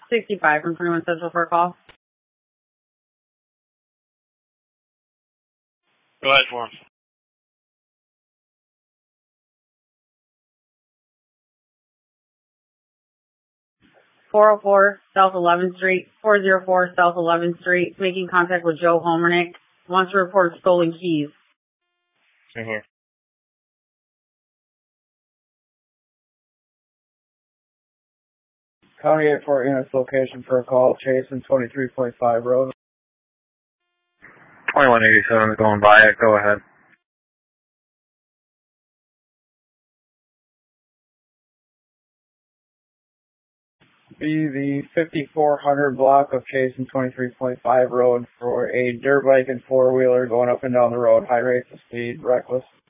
65 from 21 Central for a call. Go ahead for him. .404 South 11th Street, 404 South 11th Street, making contact with Joe Homernick. Wants to report stolen keys. Same here. County 8 Fort Units location for a call, Chasen 23.5 Road. 2187 is going by it. Go ahead. Be the 5400 block of Chasen 23.5 Road for a dirt bike and four-wheeler going up and down the road, high rates of speed, reckless.